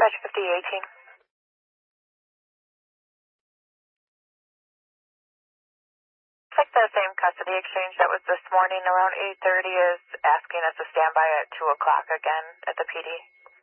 Dispatch 5018. It's like the same custody exchange that was this morning around 8:30 is asking us to stand by at 2 o'clock again at the PD.